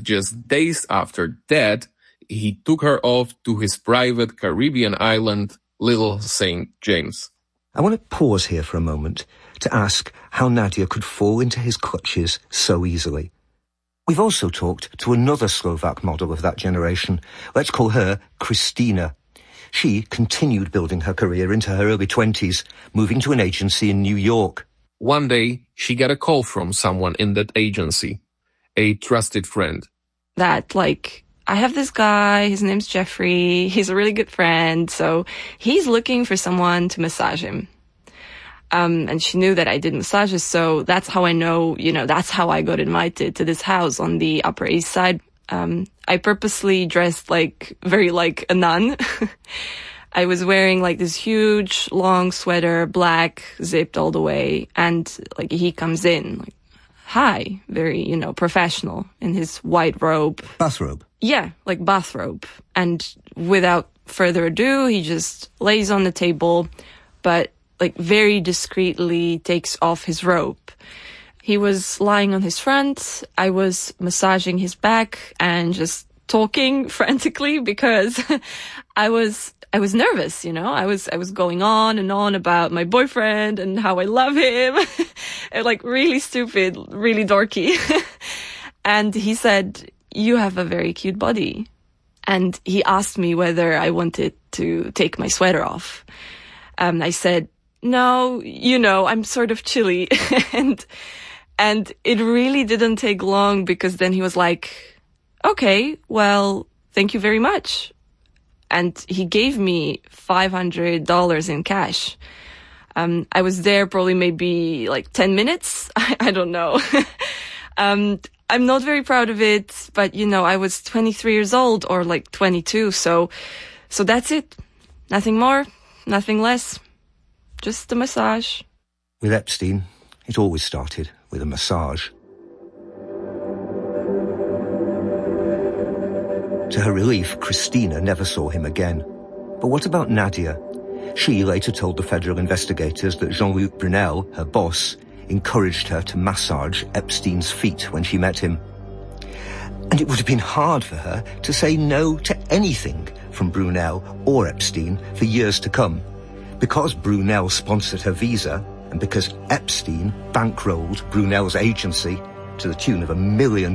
just days after that, he took her off to his private Caribbean island, Little St. James. I want to pause here for a moment to ask how Nadia could fall into his clutches so easily. We've also talked to another Slovak model of that generation. Let's call her Christina. She continued building her career into her early 20s, moving to an agency in New York. One day, she got a call from someone in that agency, a trusted friend. I have this guy, his name's Jeffrey, he's a really good friend, so he's looking for someone to massage him. And she knew that I did massages, so that's how I know, that's how I got invited to this house on the Upper East Side. I purposely dressed very like a nun. I was wearing this huge long sweater, black, zipped all the way, and he comes in, hi, very, professional in his white robe. Bathrobe? Yeah, bathrobe. And without further ado, he just lays on the table, but very discreetly takes off his robe. He was lying on his front. I was massaging his back and just talking frantically because I was nervous, I was going on and on about my boyfriend and how I love him. Really stupid, really dorky. And he said, "You have a very cute body." And he asked me whether I wanted to take my sweater off. I said, "No, I'm sort of chilly." And it really didn't take long because then he was like, "Okay, well, thank you very much." And he gave me $500 in cash. I was there probably maybe 10 minutes. I don't know. I'm not very proud of it, but I was 23 years old or 22. So that's it. Nothing more, nothing less. Just a massage. With Epstein, it always started with a massage. To her relief, Christina never saw him again. But what about Nadia? She later told the federal investigators that Jean-Luc Brunel, her boss, encouraged her to massage Epstein's feet when she met him. And it would have been hard for her to say no to anything from Brunel or Epstein for years to come. Because Brunel sponsored her visa, and because Epstein bankrolled Brunel's agency to the tune of $1 million,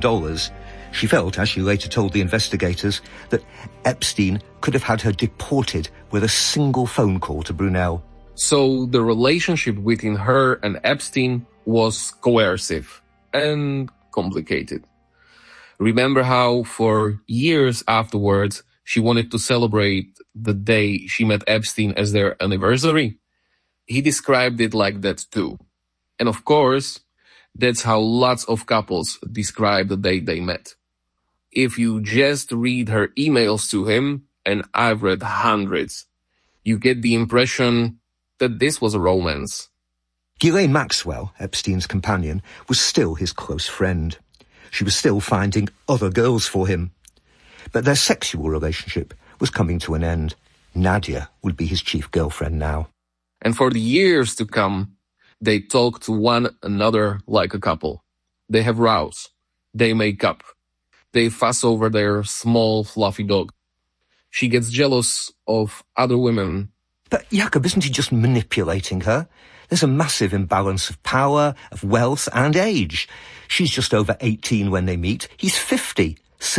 she felt, as she later told the investigators, that Epstein could have had her deported with a single phone call to Brunel. So the relationship between her and Epstein was coercive and complicated. Remember how for years afterwards she wanted to celebrate the day she met Epstein as their anniversary? He described it like that too. And of course, that's how lots of couples describe the day they met. If you just read her emails to him, and I've read hundreds, you get the impression that this was a romance. Ghislaine Maxwell, Epstein's companion, was still his close friend. She was still finding other girls for him. But their sexual relationship was coming to an end. Nadia would be his chief girlfriend now. And for the years to come, they talk to one another like a couple. They have rows. They make up. They fuss over their small, fluffy dog. She gets jealous of other women. But Jakob, isn't he just manipulating her? There's a massive imbalance of power, of wealth, and age. She's just over 18 when they meet. He's 50,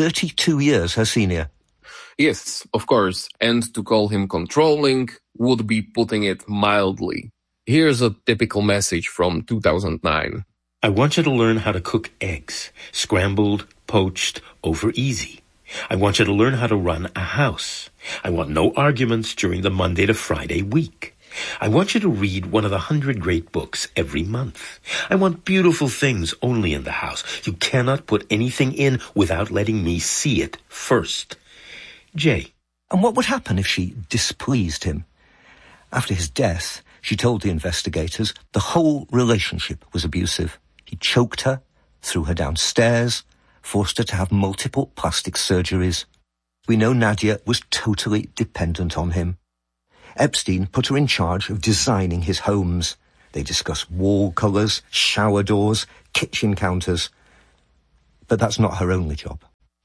32 years her senior. Yes, of course. And to call him controlling would be putting it mildly. Here's a typical message from 2009. I want you to learn how to cook eggs, scrambled, poached, over easy. I want you to learn how to run a house. I want no arguments during the Monday to Friday week. I want you to read one of the 100 great books every month. I want beautiful things only in the house. You cannot put anything in without letting me see it first. Jay. And what would happen if she displeased him? After his death, she told the investigators the whole relationship was abusive. He choked her, threw her downstairs, forced her to have multiple plastic surgeries. We know Nadia was totally dependent on him. Epstein put her in charge of designing his homes. They discussed wall colours, shower doors, kitchen counters. But that's not her only job.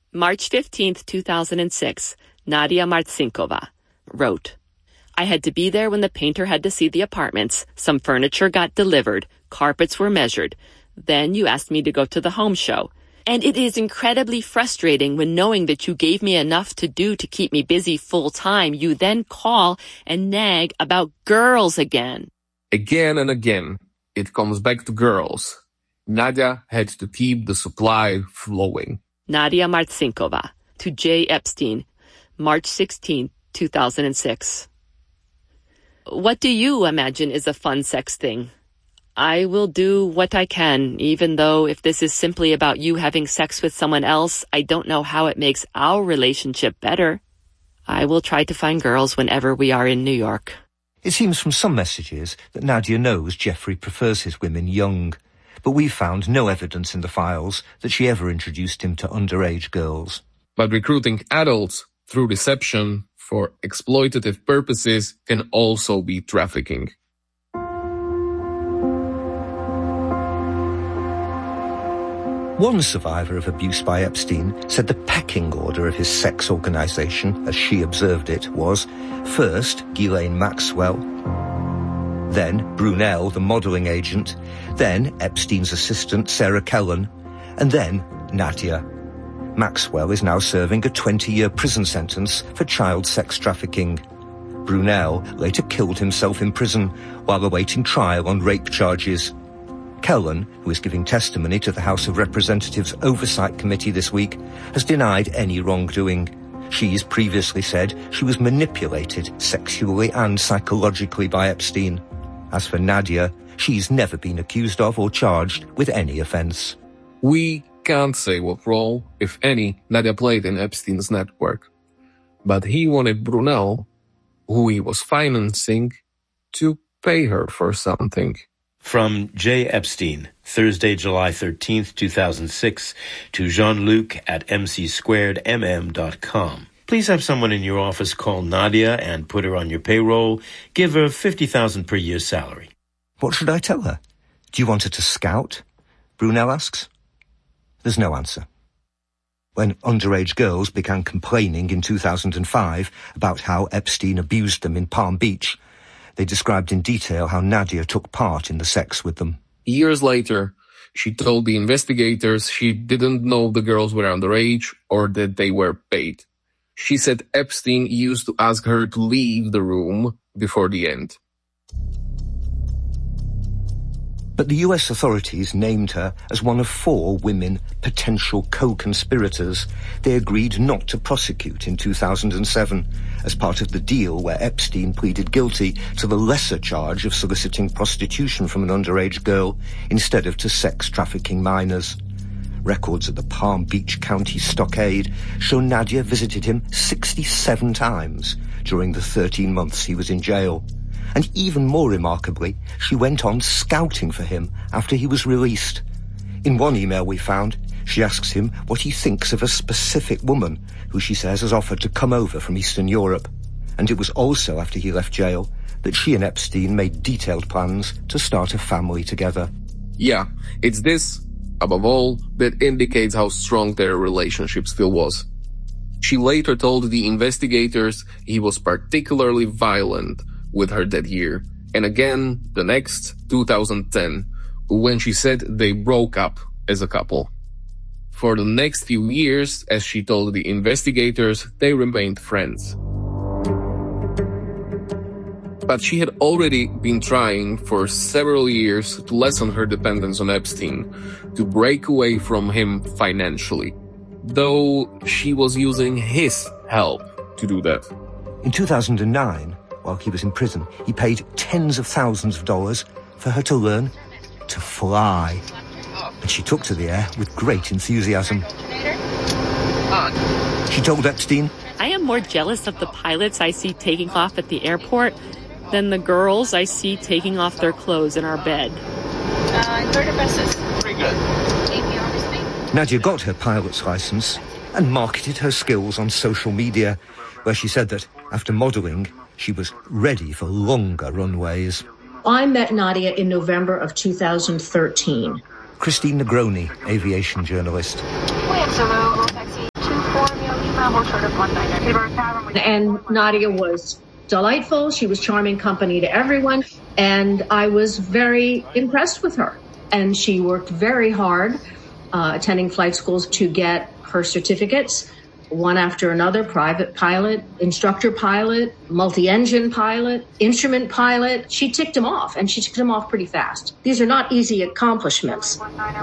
March 15th, 2006, Nadia Martsinkova wrote, I had to be there when the painter had to see the apartments. Some furniture got delivered. Carpets were measured. Then you asked me to go to the home show. And it is incredibly frustrating when knowing that you gave me enough to do to keep me busy full time, you then call and nag about girls again. Again and again, it comes back to girls. Nadia had to keep the supply flowing. Nadia Martsinkova to J. Epstein, March 16, 2006. What do you imagine is a fun sex thing? I will do what I can, even though if this is simply about you having sex with someone else, I don't know how it makes our relationship better. I will try to find girls whenever we are in New York. It seems from some messages that Nadia knows Jeffrey prefers his women young, but we found no evidence in the files that she ever introduced him to underage girls. But recruiting adults through deception for exploitative purposes can also be trafficking. One survivor of abuse by Epstein said the pecking order of his sex organization, as she observed it, was first Ghislaine Maxwell, then Brunel, the modeling agent, then Epstein's assistant Sarah Kellen, and then Nadia. Maxwell is now serving a 20-year prison sentence for child sex trafficking. Brunel later killed himself in prison while awaiting trial on rape charges. Kellen, who is giving testimony to the House of Representatives Oversight Committee this week, has denied any wrongdoing. She's previously said she was manipulated sexually and psychologically by Epstein. As for Nadia, she's never been accused of or charged with any offense. We can't say what role, if any, Nadia played in Epstein's network. But he wanted Brunel, who he was financing, to pay her for something. From J. Epstein, Thursday, July 13th, 2006, to Jean-Luc at mcsquaredmm.com. Please have someone in your office call Nadia and put her on your payroll. Give her $50,000 per year salary. What should I tell her? Do you want her to scout? Brunel asks. There's no answer. When underage girls began complaining in 2005 about how Epstein abused them in Palm Beach, they described in detail how Nadia took part in the sex with them. Years later, she told the investigators she didn't know the girls were underage or that they were paid. She said Epstein used to ask her to leave the room before the end. But the US authorities named her as one of 4 women potential co-conspirators they agreed not to prosecute in 2007 as part of the deal where Epstein pleaded guilty to the lesser charge of soliciting prostitution from an underage girl instead of to sex trafficking minors. Records at the Palm Beach County Stockade show Nadia visited him 67 times during the 13 months he was in jail. And even more remarkably, she went on scouting for him after he was released. In one email we found, she asks him what he thinks of a specific woman who she says has offered to come over from Eastern Europe. And it was also after he left jail that she and Epstein made detailed plans to start a family together. Yeah, it's this, above all, that indicates how strong their relationship still was. She later told the investigators he was particularly violent with her that year, and again the next, 2010, when she said they broke up as a couple. For the next few years, as she told the investigators, they remained friends. But she had already been trying for several years to lessen her dependence on Epstein, to break away from him financially, though she was using his help to do that. In 2009, while he was in prison, he paid tens of thousands of dollars for her to learn to fly. And she took to the air with great enthusiasm. She told Epstein, I am more jealous of the pilots I see taking off at the airport than the girls I see taking off their clothes in our bed. Inverted buses. Pretty good. Nadia got her pilot's license and marketed her skills on social media, where she said that after modeling, she was ready for longer runways. I met Nadia in November of 2013. Christine Negroni, aviation journalist. Williams Zulu, taxi 2 And Nadia was delightful. She was charming company to everyone. And I was very impressed with her. And she worked very hard, attending flight schools to get her certificates, one after another: private pilot, instructor pilot, multi-engine pilot, instrument pilot. She ticked them off, and she ticked them off pretty fast. These are not easy accomplishments.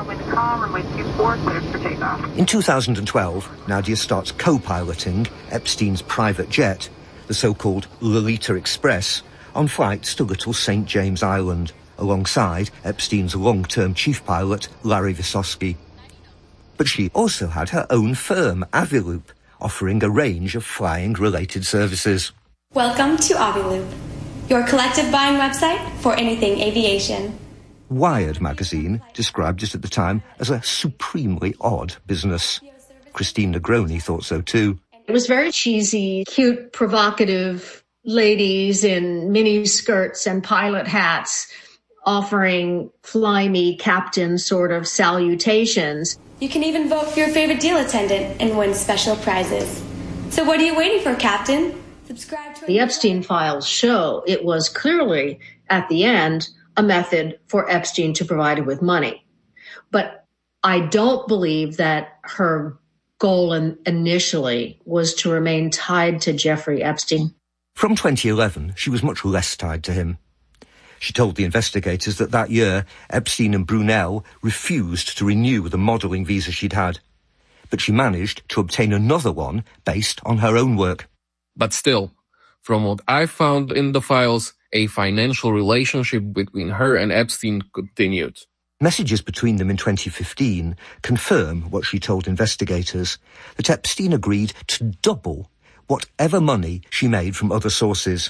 In 2012, Nadia starts co-piloting Epstein's private jet, the so-called Lolita Express, on flights to Little St. James Island, alongside Epstein's long-term chief pilot, Larry Vysotsky. But she also had her own firm, Aviloop, offering a range of flying-related services. Welcome to Aviloop, your collective buying website for anything aviation. Wired magazine described it at the time as a supremely odd business. Christine Negroni thought so too. It was very cheesy, cute, provocative ladies in mini skirts and pilot hats offering fly me captain sort of salutations. You can even vote for your favorite deal attendant and win special prizes. So what are you waiting for, Captain? Subscribe to the Epstein Files show. It was clearly, at the end, a method for Epstein to provide her with money. But I don't believe that her goal initially was to remain tied to Jeffrey Epstein. From 2011, she was much less tied to him. She told the investigators that year, Epstein and Brunel refused to renew the modelling visa she'd had. But she managed to obtain another one based on her own work. But still, from what I found in the files, a financial relationship between her and Epstein continued. Messages between them in 2015 confirm what she told investigators, that Epstein agreed to double whatever money she made from other sources.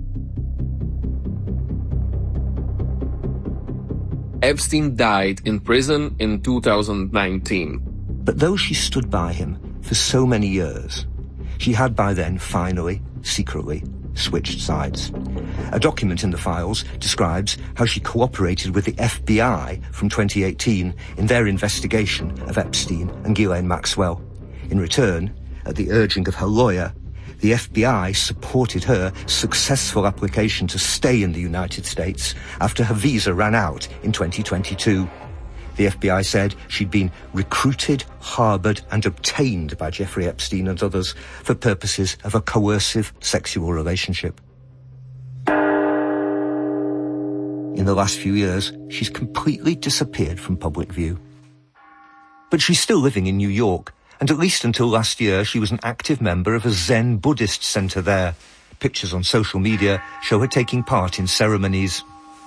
Epstein died in prison in 2019. But though she stood by him for so many years, she had by then finally, secretly, switched sides. A document in the files describes how she cooperated with the FBI from 2018 in their investigation of Epstein and Ghislaine Maxwell. In return, at the urging of her lawyer, the FBI supported her successful application to stay in the United States after her visa ran out in 2022. The FBI said she'd been recruited, harboured and obtained by Jeffrey Epstein and others for purposes of a coercive sexual relationship. In the last few years, she's completely disappeared from public view. But she's still living in New York, and at least until last year, she was an active member of a Zen Buddhist centre there. Pictures on social media show her taking part in ceremonies.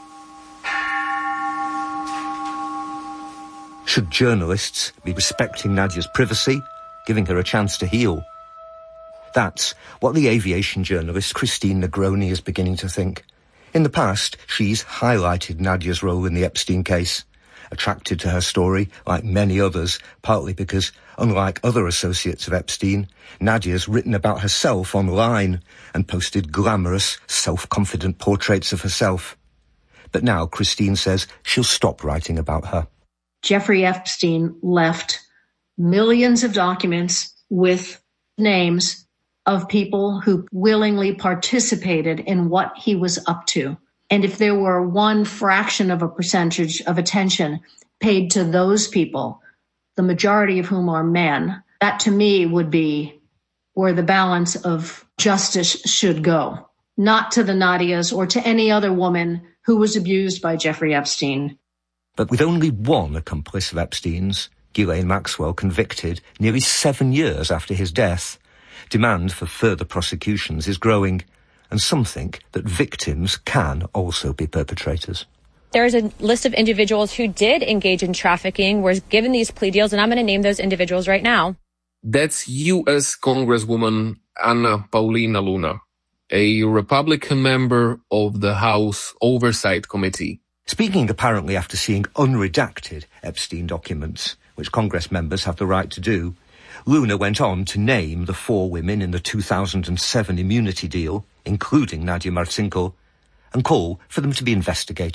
Should journalists be respecting Nadia's privacy, giving her a chance to heal? That's what the aviation journalist Christine Negroni is beginning to think. In the past, she's highlighted Nadia's role in the Epstein case, attracted to her story, like many others, partly because, unlike other associates of Epstein, Nadia's written about herself online and posted glamorous, self-confident portraits of herself. But now Christine says she'll stop writing about her. Jeffrey Epstein left millions of documents with names of people who willingly participated in what he was up to. And if there were one fraction of a percentage of attention paid to those people, the majority of whom are men, that to me would be where the balance of justice should go, not to the Nadias or to any other woman who was abused by Jeffrey Epstein. But with only one accomplice of Epstein's, Ghislaine Maxwell, convicted nearly 7 years after his death, demand for further prosecutions is growing, and some think that victims can also be perpetrators. There's a list of individuals who did engage in trafficking, were given these plea deals, and I'm going to name those individuals right now. That's U.S. Congresswoman Anna Paulina Luna, a Republican member of the House Oversight Committee. Speaking apparently after seeing unredacted Epstein documents, which Congress members have the right to do, Luna went on to name the 4 women in the 2007 immunity deal, including Nadia Marcinko, and call for them to be investigated.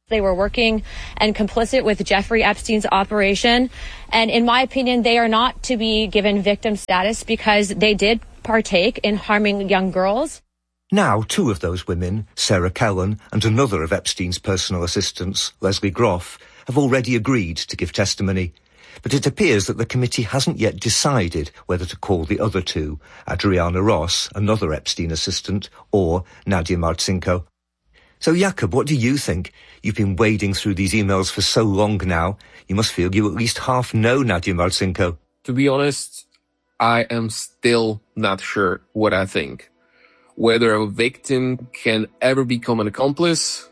They were working and complicit with Jeffrey Epstein's operation. And in my opinion, they are not to be given victim status because they did partake in harming young girls. Now, two of those women, Sarah Kellen and another of Epstein's personal assistants, Leslie Groff, have already agreed to give testimony. But it appears that the committee hasn't yet decided whether to call the other two, Adriana Ross, another Epstein assistant, or Nadia Marcinko. So, Jakob, what do you think? You've been wading through these emails for so long now. You must feel you at least half know Nadia Marcinko. To be honest, I am still not sure what I think. Whether a victim can ever become an accomplice.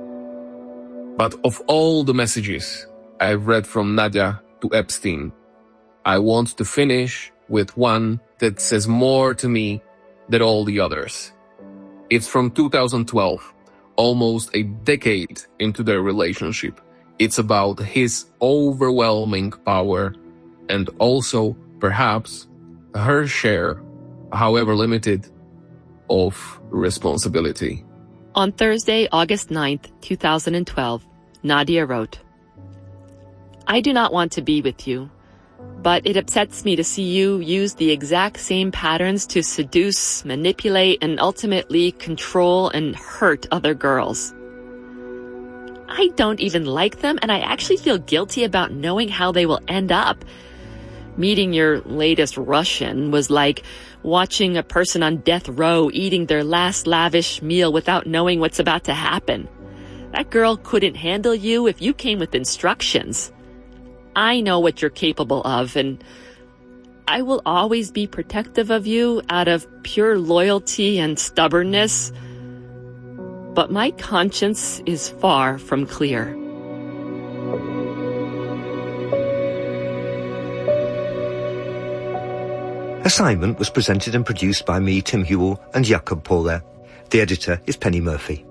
But of all the messages I've read from Nadia to Epstein, I want to finish with one that says more to me than all the others. It's from 2012. Almost a decade into their relationship. It's about his overwhelming power and also, perhaps, her share, however limited, of responsibility. On Thursday, August 9th, 2012, Nadia wrote, I do not want to be with you, but it upsets me to see you use the exact same patterns to seduce, manipulate, and ultimately control and hurt other girls. I don't even like them, and I actually feel guilty about knowing how they will end up. Meeting your latest Russian was like watching a person on death row eating their last lavish meal without knowing what's about to happen. That girl couldn't handle you if you came with instructions. I know what you're capable of, and I will always be protective of you out of pure loyalty and stubbornness. But my conscience is far from clear. Assignment was presented and produced by me, Tim Hewell, and Jakob Pauler. The editor is Penny Murphy.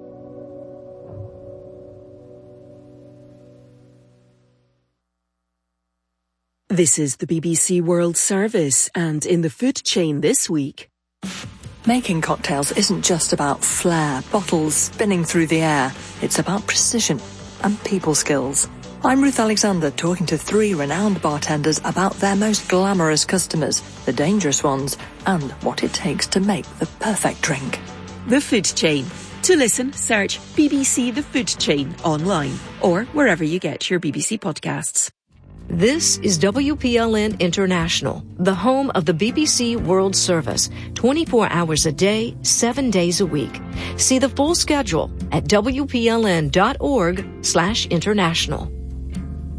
This is the BBC World Service, and in the food chain this week... Making cocktails isn't just about flair, bottles spinning through the air. It's about precision and people skills. I'm Ruth Alexander, talking to 3 renowned bartenders about their most glamorous customers, the dangerous ones, and what it takes to make the perfect drink. The Food Chain. To listen, search BBC The Food Chain online or wherever you get your BBC podcasts. This is WPLN International, the home of the BBC World Service, 24 hours a day, 7 days a week. See the full schedule at wpln.org/international.